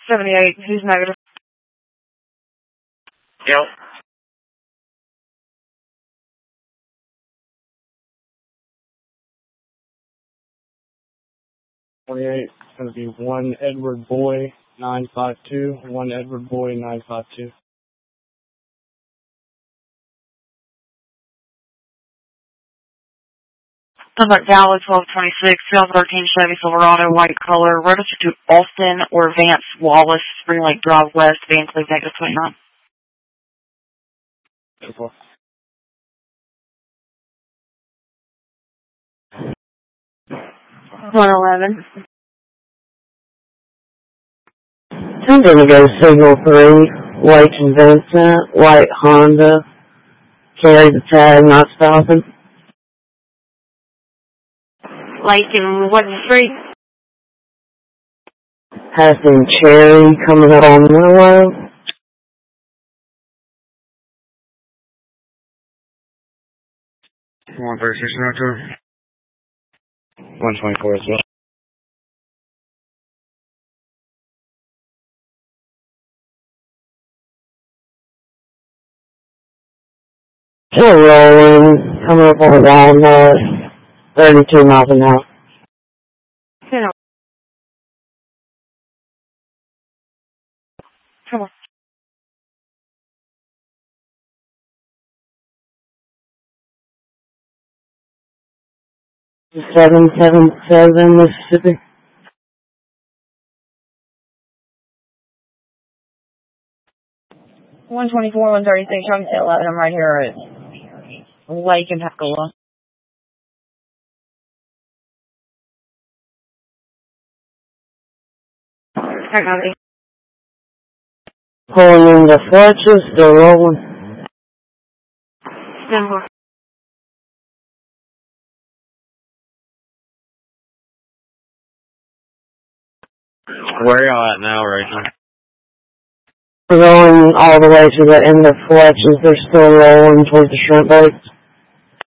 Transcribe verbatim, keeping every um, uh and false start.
seventy-eight, who's negative? Yep. twenty-eight, it's going to be one Edward Boy, nine five two, one Edward Boy, nine five two. Number Valley, twelve twenty-six, two thousand thirteen Chevy Silverado, white color, registered to Austin or Vance Wallace, Spring Lake Drive West, Vance Lake, negative twenty-nine. Beautiful. one eleven. I'm going to go signal three, Lake and Vincent, white Honda, carry the tag, not stopping. Lake and what street? Passing Cherry, coming up on Willow. one thirty-six, Director. one twenty-four as well. Still rolling, coming up on Walnut, thirty-two miles an hour. ten. Come on. seven seven seven, Mississippi. one twenty-four, one thirty-six, trying to say eleven, I'm right here at Lake and Pensacola. Technology. Pulling into Fletcher, still rolling. Denver. Where y'all at now, Rachel? We're going all the way to the end of Fletcher's. They're still rolling towards the shrimp boats.